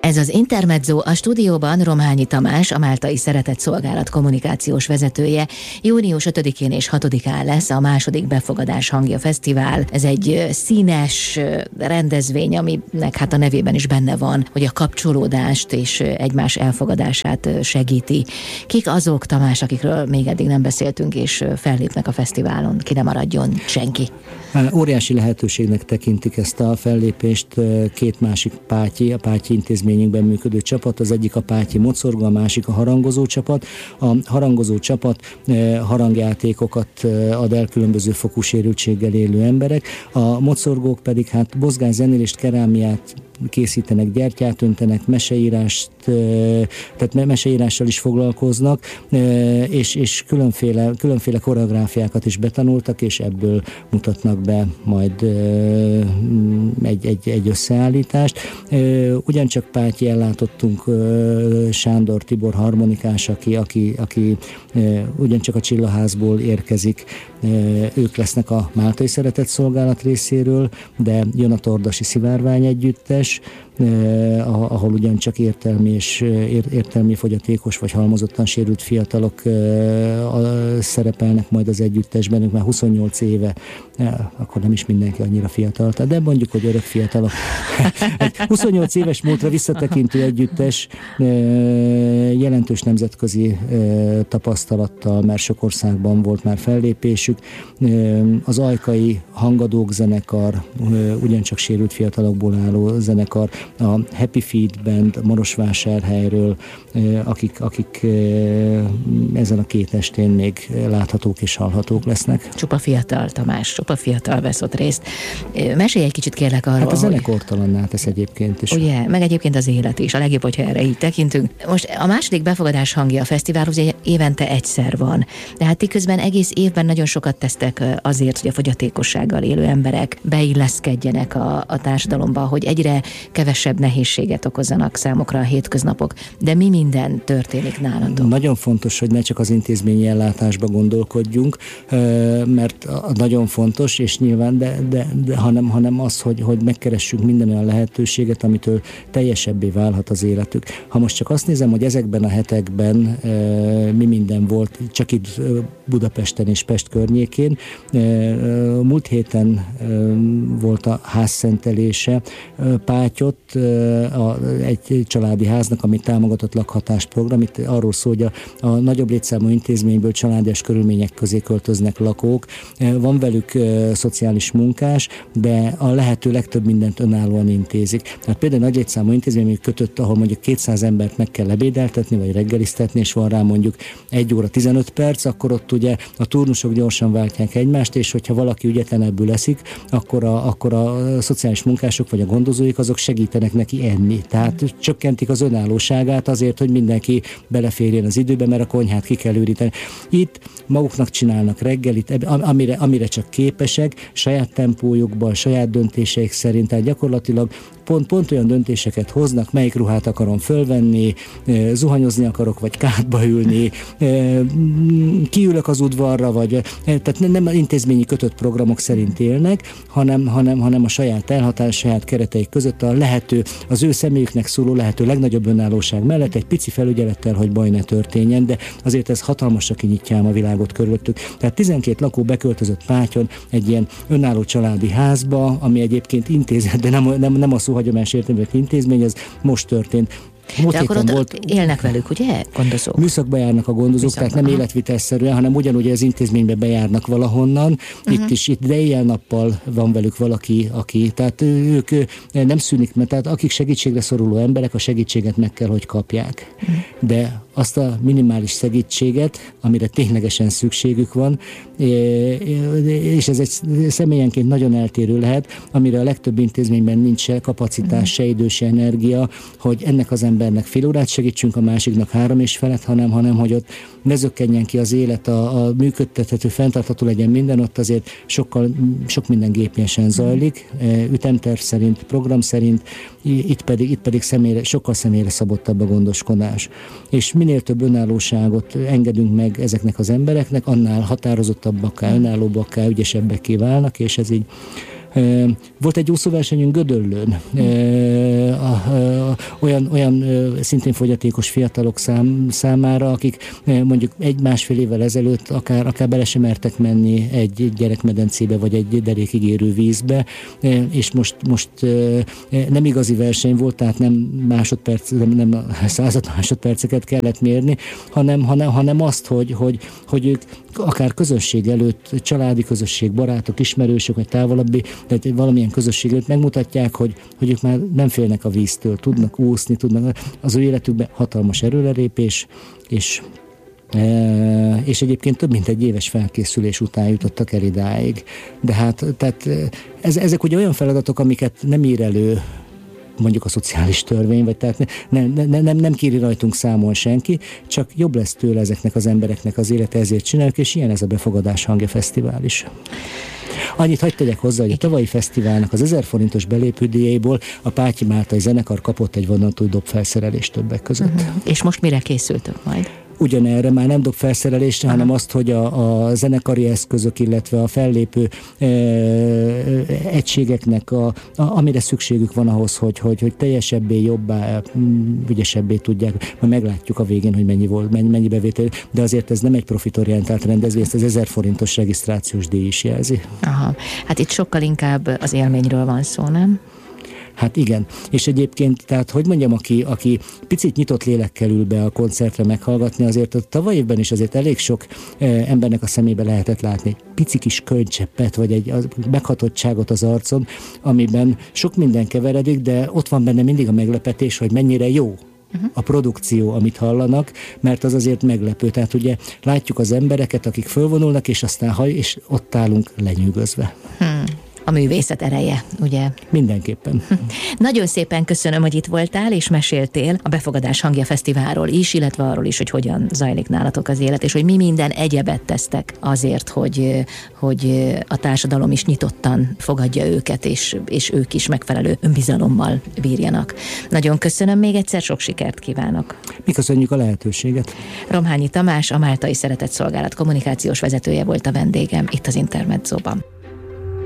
Ez az Intermezzo, a stúdióban Romhányi Tamás, a Máltai Szeretett Szolgálat kommunikációs vezetője. Június 5-én és 6-án lesz a második Befogadás Hangja Fesztivál. Ez egy színes rendezvény, aminek hát a nevében is benne van, hogy a kapcsolódást és egymás elfogadását segíti. Kik azok, Tamás, akikről még eddig nem beszéltünk, és fellépnek a fesztiválon? Ki ne maradjon senki? Óriási lehetőségnek tekintik ezt a fellépést két másik pátyi, a Pátyi intézményünkben működő csapat, az egyik a Pátyi Mocorgó, a másik a harangozó csapat. A harangozó csapat harangjátékokat ad el különböző fokú sérültséggel élő emberek, a mocorgók pedig hát mozgászenélést, kerámiát készítenek, gyertyát öntenek, meseírást, tehát meseírással is foglalkoznak, és különféle koreográfiákat is betanultak, és ebből mutatnak be majd egy összeállítást. Ugyancsak Pátyi ellátottunk Sándor Tibor harmonikás, aki ugyancsak a Csillaházból érkezik. Ők lesznek a Máltai Szeretett Szolgálat részéről, de jön a Tordasi Szivárvány együttes, ahol ugyancsak értelmi fogyatékos vagy halmozottan sérült fiatalok szerepelnek majd az együttesben, ők már 28 éve, akkor nem is mindenki annyira fiatal, de mondjuk, hogy örök fiatalok. Egy 28 éves múltra visszatekintő együttes, jelentős nemzetközi tapasztalattal, mert sok országban volt már fellépésük. Az ajkai Hangadók zenekar, ugyancsak sérült fiatalokból álló zenekar, a Happy Feet Band Marosvásárhelyről, akik ezen a két estén még láthatók és hallhatók lesznek. Csupa fiatal, Tamás, csupa fiatal vesz ott részt. Mesélj egy kicsit kérlek arról, hát a zene kortalanná tesz egyébként is. Ugye, meg egyébként az élet is, a legjobb, hogyha erre így tekintünk. Most a második Befogadás Hangja a fesztiválhoz évente egyszer van, de hát ti közben egész évben nagyon sokat tesztek azért, hogy a fogyatékossággal élő emberek beilleszkedjenek a társadalomba, hogy egyre kevesebb nehézséget okozzanak számukra a hétköznapok. De mi minden történik nálatok? Nagyon fontos, hogy ne csak az intézményi ellátásba gondolkodjunk, mert nagyon fontos, és nyilván, de hanem az, hogy megkeressünk minden olyan lehetőséget, amitől teljesebbé válhat az életük. Ha most csak azt nézem, hogy ezekben a hetekben mi minden volt, csak itt Budapesten és Pest környékén. Múlt héten volt a házszentelése Pátyott, egy családi háznak, ami támogatott lakhatást program. Itt arról szól, hogy a nagyobb létszámú intézményből családias körülmények közé költöznek lakók. Van velük szociális munkás, de a lehető legtöbb mindent önállóan intézik. Hát például nagy létszámú intézmény kötött, ahol mondjuk 200 embert meg kell ebédeltetni, vagy reggeliztetni, és van rá mondjuk 1 óra 15 perc, akkor ott ugye a turnusok gyorsan váltják egymást, és hogyha valaki ügyetlenebbül eszik, akkor a szociális munkások vagy a gondozóik azok segítenek neki enni. Tehát csökkentik az önállóságát azért, hogy mindenki beleférjen az időbe, mert a konyhát ki kell őríteni. Itt maguknak csinálnak reggelit, amire csak képesek, saját tempójukban, saját döntéseik szerint, tehát gyakorlatilag pont olyan döntéseket hoznak, melyik ruhát akarom fölvenni, zuhanyozni akarok, vagy kádba ülni, kiülök az udvarra, vagy tehát nem intézményi kötött programok szerint élnek, hanem a saját elhatás, saját kereteik között az ő személyüknek szóló lehető legnagyobb önállóság mellett egy pici felügyelettel, hogy baj ne történjen, de azért ez hatalmasra kinyitja a világot körülöttük. Tehát 12 lakó beköltözött Pátyon egy ilyen önálló családi házba, ami egyébként intézet, de nem a szó hagyományos értelmű intézmény, ez most történt. De akkor ott élnek velük, ugye, gondozók? Műszakba járnak a gondozók, tehát nem életvitelszerűen, hanem ugyanúgy az intézménybe bejárnak valahonnan, itt de éjjel-nappal van velük valaki, tehát ők nem szűnik, mert tehát akik segítségre szoruló emberek, a segítséget meg kell, hogy kapják. De azt a minimális segítséget, amire ténylegesen szükségük van, és ez egy személyenként nagyon eltérő lehet, amire a legtöbb intézményben nincs se kapacitás, se idő, se energia, hogy ennek az embernek fél órát segítsünk, a másiknak 3,5, hanem hogy ott ne zökkenjen ki az élet, a működtethető, fenntartható legyen minden, ott azért sok minden gépiesen zajlik, ütemterv szerint, program szerint, itt pedig sokkal személyre szabottabb a gondoskodás. És minél több önállóságot engedünk meg ezeknek az embereknek, annál határozottabbakká, önállóbbakká, ügyesebbekké válnak, és ez így Volt egy úszóversenyünk Gödöllőn, olyan szintén fogyatékos fiatalok számára, akik mondjuk 1-1,5 évvel ezelőtt akár bele sem mertek menni egy gyerekmedencébe, vagy egy derékig érő vízbe, és most nem igazi verseny volt, tehát nem század másodperceket kellett mérni, hanem azt, hogy ők akár közösség előtt, családi közösség, barátok, ismerősök, vagy távolabbi, tehát valamilyen közösség előtt megmutatják, hogy ők már nem félnek a víztől, tudnak úszni, tudnak, az ő életükben hatalmas erőlerépés, és egyébként több mint egy éves felkészülés után jutottak el idáig. De hát tehát ezek ugye olyan feladatok, amiket nem ír elő mondjuk a szociális törvény, vagy tehát nem kéri rajtunk számon senki, csak jobb lesz tőle ezeknek az embereknek az élete, ezért csináljuk, és ilyen ez a Befogadás Hangja Fesztivál is. Annyit hadd tegyek hozzá, hogy a tavalyi fesztiválnak az 1000 forintos belépődíjaiból a Pátyi Máltai zenekar kapott egy vonatúj dobfelszerelést többek között. És most mire készültök majd? Ugyanerre már nem dob felszerelésre, hanem azt, hogy a zenekari eszközök, illetve a fellépő egységeknek, amire szükségük van ahhoz, hogy teljesebbé, jobbá, ügyesebbé tudják, majd meglátjuk a végén, hogy mennyi bevétel, de azért ez nem egy profitorientált rendezvény, ezt az 1000 forintos regisztrációs díj is jelzi. Aha. Hát itt sokkal inkább az élményről van szó, nem? Hát igen, és egyébként, tehát hogy mondjam, aki picit nyitott lélekkel ül be a koncertre meghallgatni, azért a tavaly évben is azért elég sok embernek a szemébe lehetett látni pici kis könycseppet, vagy egy meghatottságot az arcon, amiben sok minden keveredik, de ott van benne mindig a meglepetés, hogy mennyire jó a produkció, amit hallanak, mert az azért meglepő. Tehát ugye látjuk az embereket, akik fölvonulnak, és aztán és ott állunk lenyűgözve. A művészet ereje, ugye? Mindenképpen. Nagyon szépen köszönöm, hogy itt voltál, és meséltél a Befogadás Hangja Fesztiválról is, illetve arról is, hogy hogyan zajlik nálatok az élet, és hogy mi minden egyebet tesztek azért, hogy a társadalom is nyitottan fogadja őket, és ők is megfelelő önbizalommal bírjanak. Nagyon köszönöm, még egyszer sok sikert kívánok. Mi köszönjük a lehetőséget. Romhányi Tamás, a Máltai Szeretett Szolgálat kommunikációs vezetője volt a vendégem itt az Intermedzóban.